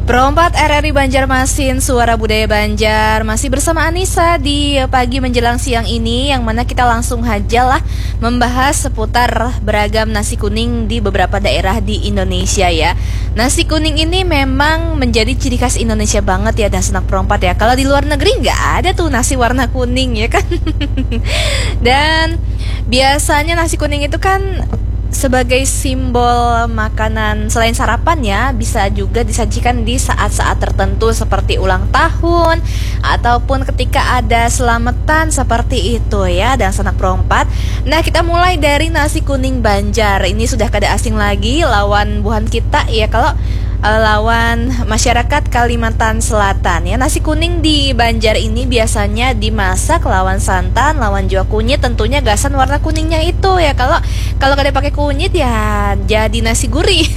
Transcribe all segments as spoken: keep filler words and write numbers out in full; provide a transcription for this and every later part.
Perompat R R I Banjarmasin, Suara Budaya Banjar, masih bersama Anissa di pagi menjelang siang ini, yang mana kita langsung aja lah membahas seputar beragam nasi kuning di beberapa daerah di Indonesia ya. Nasi kuning ini memang menjadi ciri khas Indonesia banget ya, dan Sanak Perompat ya. Kalau di luar negeri nggak ada tuh nasi warna kuning ya kan. Dan biasanya nasi kuning itu kan sebagai simbol makanan selain sarapan ya, bisa juga disajikan di saat-saat tertentu seperti ulang tahun ataupun ketika ada selamatan seperti itu ya, dan Sanak Perompat. Nah, kita mulai dari nasi kuning Banjar. Ini sudah kada asing lagi lawan buhan kita ya, kalau uh, lawan masyarakat Kalimantan Selatan ya. Nasi kuning di Banjar ini biasanya dimasak lawan santan, lawan jua kunyit, tentunya gasan warna kuningnya itu ya. Kalau kalau kada pakai kunyit ya jadi nasi gurih.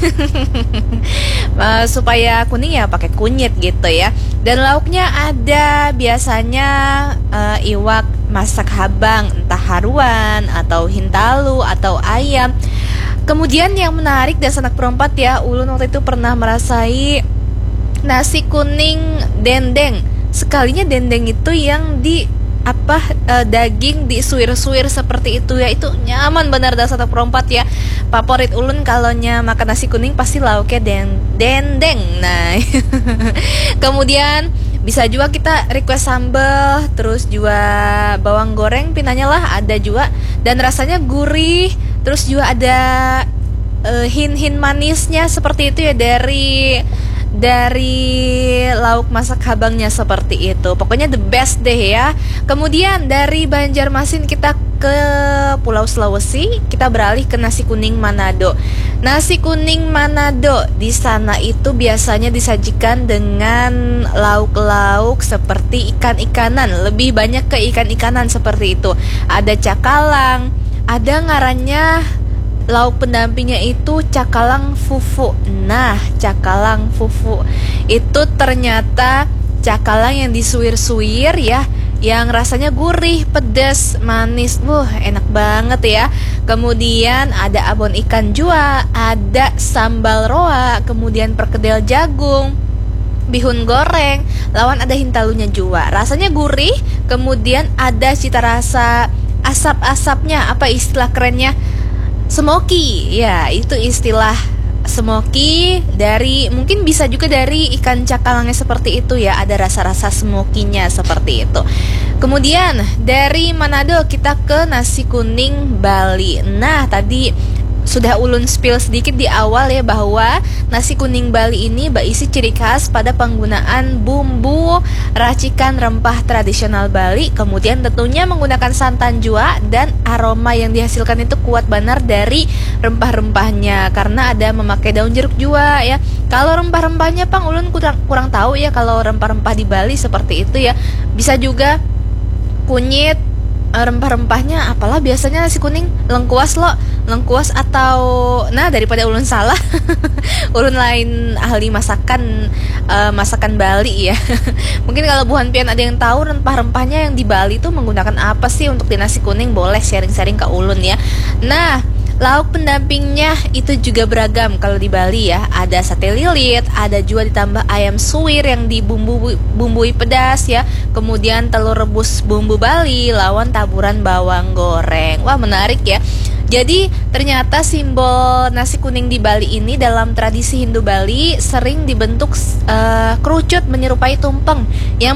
uh, supaya kuning ya pakai kunyit gitu ya. Dan lauknya ada biasanya uh, iwak masak habang, entah haruan atau hintalu atau ayam. Kemudian yang menarik dan Sanak Perompat ya, ulun waktu itu pernah merasai nasi kuning dendeng. Sekalinya dendeng itu yang di apa uh, daging disuir-suir seperti itu ya, itu nyaman benar dan Sanak Perompat ya. Favorit ulun kalau nya makan nasi kuning pasti lauknya den dendeng. Nah, kemudian bisa juga kita request sambal, terus juga bawang goreng pinanya lah ada juga, dan rasanya gurih. Terus juga ada uh, hin-hin manisnya seperti itu ya dari dari lauk masak habangnya seperti itu. Pokoknya the best deh ya. Kemudian dari Banjarmasin kita ke Pulau Sulawesi, kita beralih ke nasi kuning Manado. Nasi kuning Manado di sana itu biasanya disajikan dengan lauk-lauk seperti ikan-ikanan, lebih banyak ke ikan-ikanan seperti itu. Ada cakalang, ada ngarannya lauk pendampingnya itu cakalang fufu. Nah, cakalang fufu itu ternyata cakalang yang disuir-suir ya, yang rasanya gurih, pedas, manis. Wuh, enak banget ya. Kemudian ada abon ikan jua, ada sambal roa, kemudian perkedel jagung, bihun goreng, lawan ada hintalunya juga. Rasanya gurih, kemudian ada cita rasa asap-asapnya, apa istilah kerennya? Smoky, ya itu istilah smoky dari, mungkin bisa juga dari ikan cakalangnya seperti itu ya, ada rasa-rasa smokinya seperti itu. Kemudian dari Manado kita ke nasi kuning Bali. Nah, tadi sudah ulun spill sedikit di awal ya, bahwa nasi kuning Bali ini berisi ciri khas pada penggunaan bumbu racikan rempah tradisional Bali, kemudian tentunya menggunakan santan jua, dan aroma yang dihasilkan itu kuat benar dari rempah-rempahnya karena ada memakai daun jeruk jua ya. Kalau rempah-rempahnya pang ulun kurang kurang tahu ya, kalau rempah-rempah di Bali seperti itu ya. Bisa juga kunyit, rempah-rempahnya apalah biasanya nasi kuning, lengkuas lo, lengkuas atau, nah daripada ulun salah, ulun lain ahli masakan uh, masakan Bali ya. Mungkin kalau buhan pian ada yang tahu rempah-rempahnya yang di Bali tuh menggunakan apa sih untuk di nasi kuning, boleh sharing-sharing ke ulun ya. Nah, lauk pendampingnya itu juga beragam kalau di Bali ya. Ada sate lilit, ada juga ditambah ayam suwir yang dibumbui bumbui pedas ya. Kemudian telur rebus bumbu Bali lawan taburan bawang goreng. Wah, menarik ya. Jadi ternyata simbol nasi kuning di Bali ini dalam tradisi Hindu Bali sering dibentuk uh, kerucut menyerupai tumpeng yang